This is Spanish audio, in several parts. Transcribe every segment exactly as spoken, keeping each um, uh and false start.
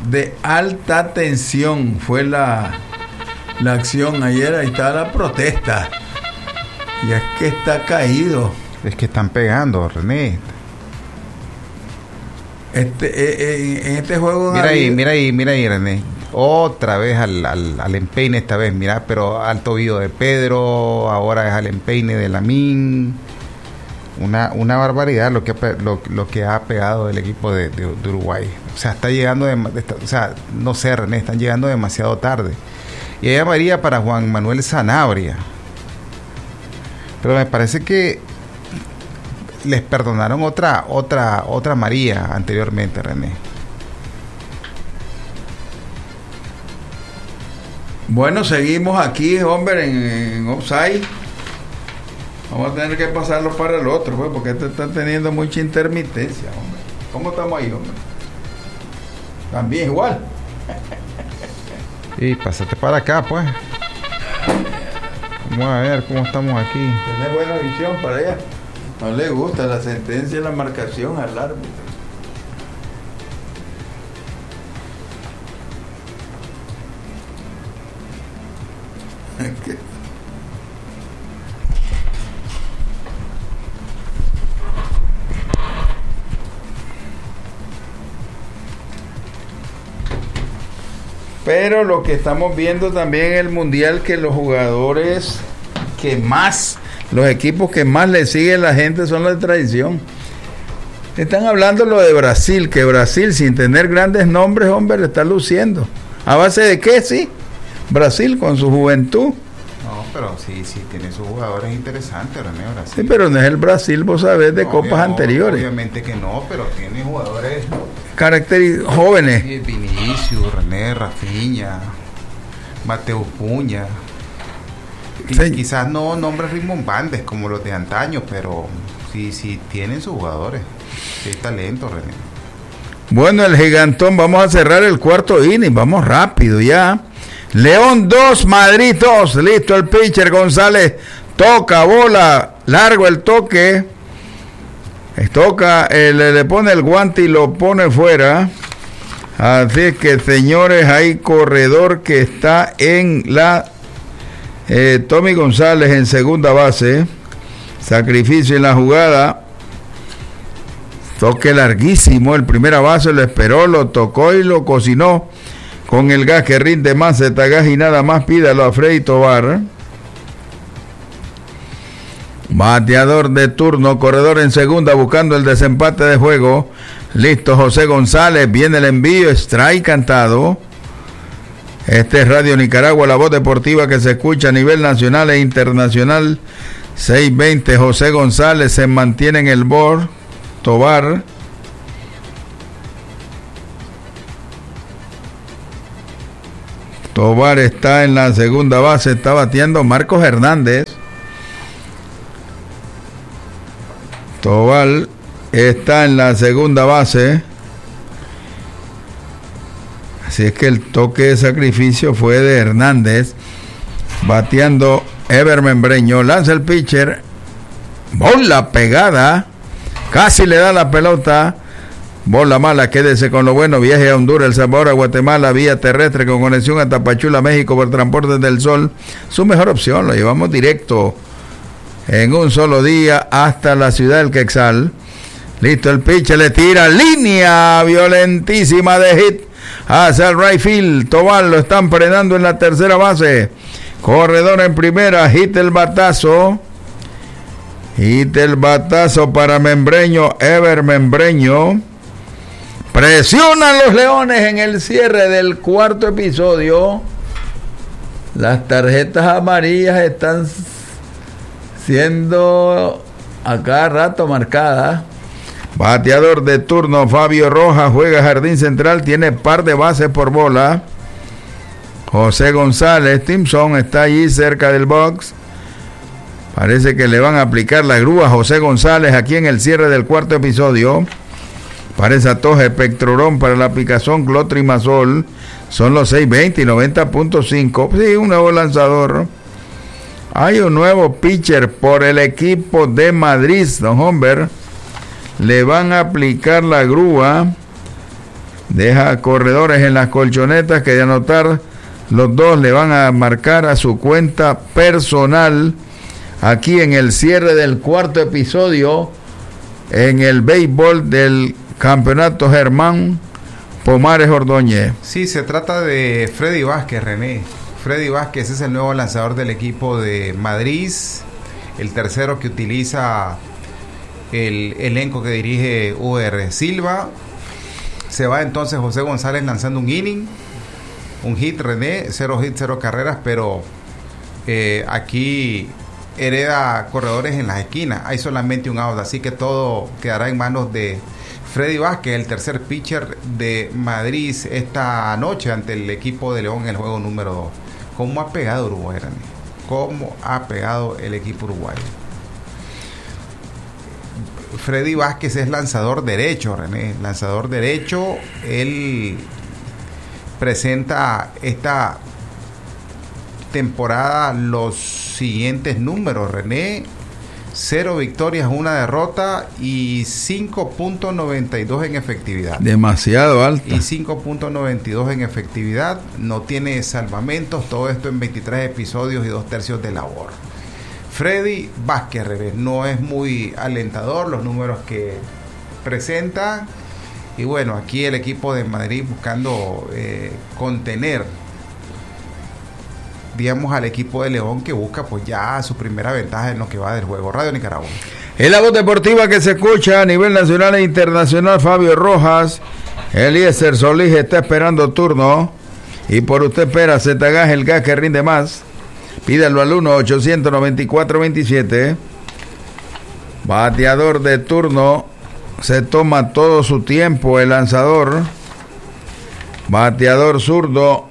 de alta tensión fue la, la acción ayer. Ahí está la protesta. Y es que está caído. Es que están pegando, René. Este, eh, en este juego... Mira ahí, mira ahí, mira ahí, René. Otra vez al, al, al empeine esta vez, mira, pero al tobillo de Pedro, ahora es al empeine de Lamín. Una, una barbaridad lo que, lo, lo que ha pegado el equipo de, de, de Uruguay. O sea, está llegando, de, de, o sea, no sé, René, están llegando demasiado tarde. Y ella María para Juan Manuel Sanabria. Pero me parece que les perdonaron otra, otra, otra María anteriormente, René. Bueno, seguimos aquí, hombre, en, en offside. Vamos a tener que pasarlo para el otro, pues, porque este está teniendo mucha intermitencia, hombre. ¿Cómo estamos ahí, hombre? También igual. Y pásate para acá, pues. Vamos a ver cómo estamos aquí. Tiene buena visión para allá. No le gusta la sentencia y la marcación al árbitro. Pero lo que estamos viendo también en el mundial, que los jugadores que más, los equipos que más le siguen la gente son los de tradición. Están hablando lo de Brasil, que Brasil sin tener grandes nombres, hombre, le está luciendo. ¿A base de qué? Sí, Brasil con su juventud. No, pero sí, sí, tiene sus jugadores interesantes, René, Brasil. Sí, pero no es el Brasil, vos sabés, de no, copas no, anteriores. Obviamente que no, pero tiene jugadores... Caracteri- jóvenes. Sí, Vinicius, René, Rafinha, Mateo Puña. Sí. Quizás no nombres rimbombantes como los de antaño, pero sí, sí tienen sus jugadores. Sí, hay talento, René. Bueno, el gigantón, vamos a cerrar el cuarto inning, vamos rápido ya. León dos, Madrid dos, listo el pitcher González, toca bola, largo el toque, toca, eh, le, le pone el guante y lo pone fuera. Así que, señores, hay corredor que está en la eh, Tommy González en segunda base, sacrificio en la jugada. Toque larguísimo, el primera base lo esperó, lo tocó y lo cocinó con el gas que rinde más, Zetagas, y nada más pídalo a Freddy Tobar. Bateador de turno, corredor en segunda buscando el desempate de juego. Listo José González, viene el envío, strike cantado. Este es Radio Nicaragua, la voz deportiva que se escucha a nivel nacional e internacional. seis veinte, José González se mantiene en el board. Tobar. Tobar está en la segunda base, está bateando Marcos Hernández. Tobar está en la segunda base. Así es que el toque de sacrificio fue de Hernández. Bateando Ever Membreño. Lanza el pitcher. Bola pegada. Casi le da la pelota. Bola mala, quédese con lo bueno. Viaje a Honduras, El Salvador, a Guatemala, vía terrestre con conexión a Tapachula, México por Transportes del Sol. Su mejor opción, lo llevamos directo en un solo día hasta la ciudad del Quetzal. Listo el pitch, le tira línea violentísima de hit hacia el right field. Tobar lo están frenando en la tercera base. Corredor en primera, hit el batazo. Hit el batazo para Membreño, Ever Membreño. Presionan los Leones en el cierre del cuarto episodio. Las tarjetas amarillas están siendo a cada rato marcadas. Bateador de turno Fabio Rojas, juega jardín central, tiene par de bases por bola. José González, Timson está allí cerca del box. Parece que le van a aplicar la grúa a José González aquí en el cierre del cuarto episodio. Parece atoje Pectrorón para la picazón Clotrimazol. Son los seis veinte y noventa punto cinco. Sí, un nuevo lanzador. Hay un nuevo pitcher por el equipo de Madrid, don Humber. Le van a aplicar la grúa. deja corredores en las colchonetas que de anotar los dos le van a marcar a su cuenta personal aquí en el cierre del cuarto episodio en el béisbol del campeonato Germán Pomares Ordóñez. Sí, se trata de Freddy Vázquez, René. Freddy Vázquez es el nuevo lanzador del equipo de Madrid, el tercero que utiliza el elenco que dirige U R Silva. Se va entonces José González lanzando un inning, un hit, René, cero hits, cero carreras, pero eh, aquí hereda corredores en las esquinas, hay solamente un out, así que todo quedará en manos de Freddy Vázquez, el tercer pitcher de Madrid esta noche ante el equipo de León en el juego número dos. ¿Cómo ha pegado Uruguay, René? ¿Cómo ha pegado el equipo uruguayo? Freddy Vázquez es lanzador derecho, René, lanzador derecho. Él presenta esta temporada los siguientes números, René: cero victorias, una derrota y cinco punto noventa y dos en efectividad. Demasiado alta. Y cinco punto noventa y dos en efectividad. No tiene salvamentos, todo esto en veintitrés episodios y dos tercios de labor. Freddy Vázquez, revés, no es muy alentador los números que presenta. Y bueno, aquí el equipo de Madrid buscando eh, contener, digamos, al equipo de León, que busca pues ya su primera ventaja en lo que va del juego. Radio Nicaragua. En la voz deportiva que se escucha a nivel nacional e internacional, Fabio Rojas. Eliezer Solís está esperando turno. Y por usted espera, Zetagas, el gas que rinde más. Pídalo al uno ochocientos noventa y cuatro veintisiete. Bateador de turno. Se toma todo su tiempo el lanzador. Bateador zurdo,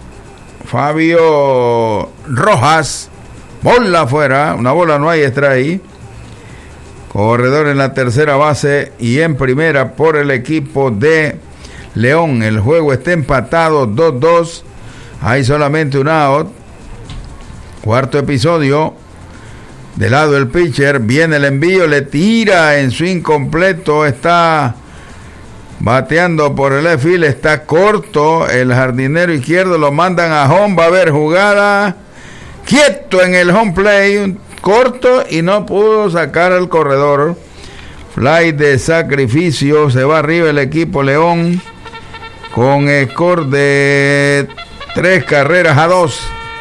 Fabio Rojas. Bola afuera, una bola no hay, strike. Corredor en la tercera base y en primera por el equipo de León. El juego está empatado dos dos. Hay solamente un out. Cuarto episodio. De lado el pitcher, viene el envío, le tira en swing completo, está bateando por el left field, está corto, el jardinero izquierdo lo mandan a home, va a haber jugada, quieto en el home play, corto y no pudo sacar al corredor. Fly de sacrificio, se va arriba el equipo León con score de tres carreras a dos.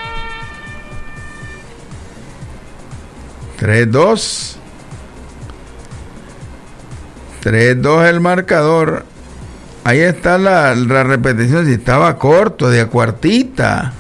tres dos. tres dos el marcador. Ahí está la, la repetición. Si estaba corto, de a cuartita.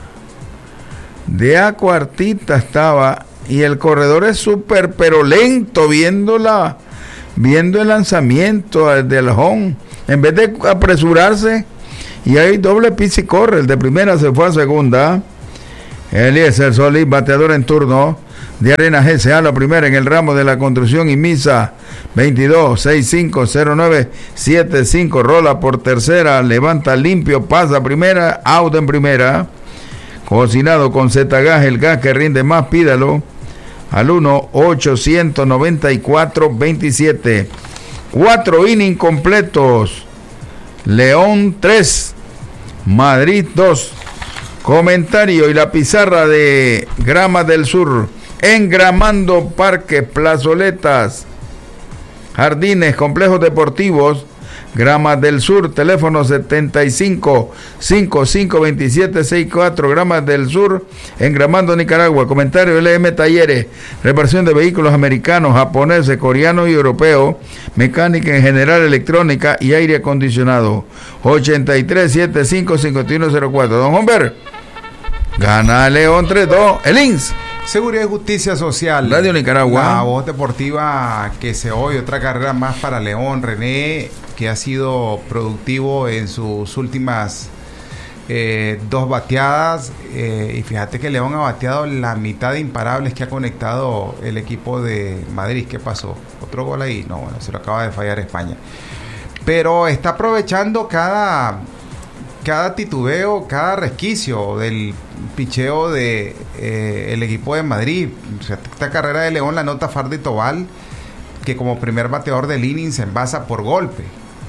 De a cuartita estaba. Y el corredor es súper, pero lento, viendo, la, viendo el lanzamiento del home. En vez de apresurarse. Y hay doble pisa y corre. El de primera se fue a segunda. Eliezer Solís, bateador en turno. De Arena G C A, la primera en el ramo de la construcción y Misa veintidós sesenta y cinco cero nueve setenta y cinco, rola por tercera, levanta limpio, pasa primera, out en primera. Cocinado con Zetagas, el gas que rinde más, pídalo al uno ochocientos noventa y cuatro veintisiete. Cuatro innings completos. León tres, Madrid dos. Comentario y la pizarra de Grama del Sur. Engramando parques, plazoletas, jardines, complejos deportivos. Gramas del Sur, teléfono setenta y cinco cincuenta y cinco veintisiete sesenta y cuatro. Gramas del Sur, Engramando Nicaragua. Comentario L M Talleres, reparación de vehículos americanos, japoneses, coreanos y europeos, mecánica en general, electrónica y aire acondicionado. ochenta y tres setenta y cinco cincuenta y uno cero cuatro. Don Humber, gana León tres dos. El I N S. Seguridad y Justicia Social. Radio Nicaragua. La voz deportiva que se oye, otra carrera más para León, René, que ha sido productivo en sus últimas eh, dos bateadas. Eh, y fíjate que León ha bateado la mitad de imparables que ha conectado el equipo de Madrid. ¿Qué pasó? ¿Otro gol ahí? No, bueno, se lo acaba de fallar España. Pero está aprovechando cada... cada titubeo, cada resquicio del picheo de eh, el equipo de Madrid. O sea, esta carrera de León la nota Fardy Tobal, que como primer bateador del inning se envasa por golpe.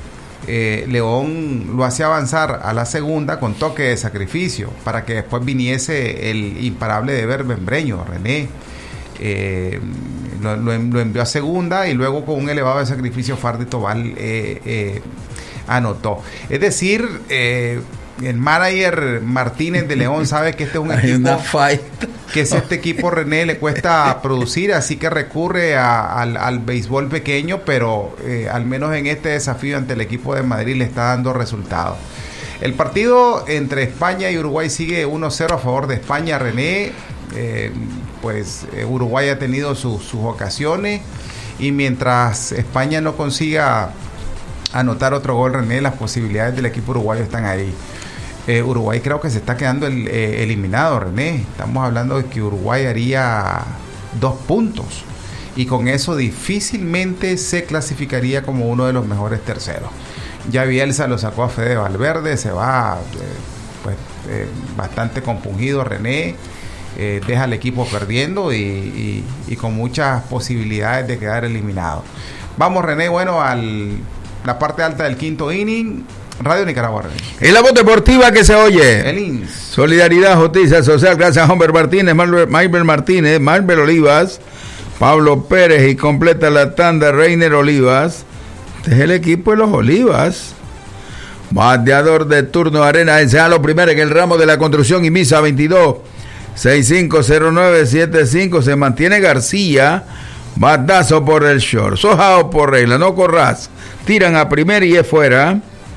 eh, León lo hace avanzar a la segunda con toque de sacrificio, para que después viniese el imparable de Ever Membreño, René. Eh, lo, lo, lo envió a segunda y luego con un elevado de sacrificio Fardy Tobal eh, eh, anotó. Es decir, eh, el manager Martínez de León sabe que este es un Hay equipo una fight. que es este equipo, René, le cuesta producir, así que recurre a, al, al béisbol pequeño, pero eh, al menos en este desafío ante el equipo de Madrid le está dando resultados. El partido entre España y Uruguay sigue uno cero a favor de España, René. Eh, pues eh, Uruguay ha tenido su, sus ocasiones, y mientras España no consiga anotar otro gol, René, las posibilidades del equipo uruguayo están ahí. Eh, Uruguay creo que se está quedando el, eh, eliminado, René. Estamos hablando de que Uruguay haría dos puntos y con eso difícilmente se clasificaría como uno de los mejores terceros. Ya Bielsa lo sacó a Fede Valverde, se va eh, pues eh, bastante compungido, René. Eh, deja al equipo perdiendo y, y, y con muchas posibilidades de quedar eliminado. Vamos, René, bueno, a la parte alta del quinto inning. Radio Nicaragua, René. En la voz deportiva que se oye. El I N S. Solidaridad, justicia social, gracias a Humber Martínez, Maybel Martínez, Maybel Olivas, Pablo Pérez, y completa la tanda Reiner Olivas. Este es el equipo de los Olivas. Bateador de turno, Arena Ensalo primero en el ramo de la construcción y Misa veintidós. seis cinco cero nueve siete cinco. Se mantiene García. Batazo por el short. Sojao por regla. No corras. Tiran a primera y es fuera.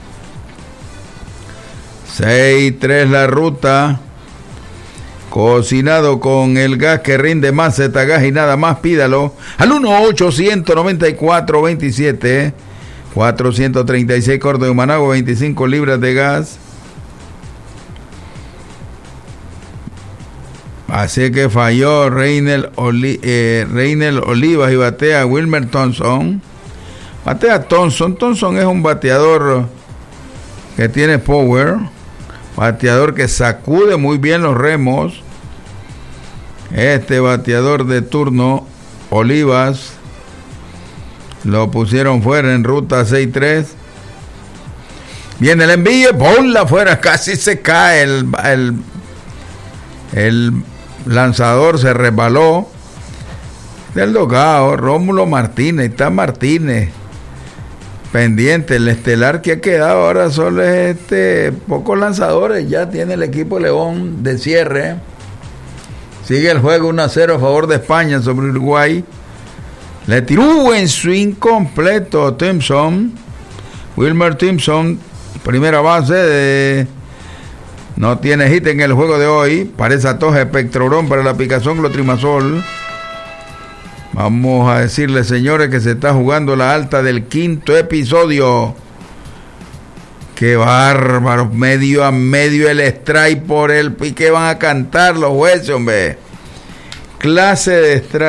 seis tres la ruta. Cocinado con el gas que rinde más Zetagas y nada más. Pídalo al uno ochocientos noventa y cuatro veintisiete cuatrocientos treinta y seis, Córdoba de Managua, veinticinco libras de gas. Así que falló Reiner, Oli, eh, Reiner Olivas y batea Wilmer Thompson. Batea Thompson. Thompson es un bateador que tiene power. Bateador que sacude muy bien los remos. Este bateador de turno, Olivas, lo pusieron fuera en ruta seis tres. Viene el envío, bola afuera, casi se cae el, el, el lanzador, se resbaló. Del dogado, Rómulo Martínez, está Martínez pendiente. El estelar que ha quedado ahora solo es este, pocos lanzadores. Ya tiene el equipo León de cierre. Sigue el juego uno a cero a favor de España sobre Uruguay. Le tiró en swing completo Thompson. Wilmer Thompson, primera base de... No tiene hit en el juego de hoy. Parece atoje Pectrorón para la picazón Clotrimazol. Vamos a decirles, señores, que se está jugando la alta del quinto episodio. ¡Qué bárbaro! Medio a medio el strike por el... ¿Y qué van a cantar los jueces, hombre? Clase de strike.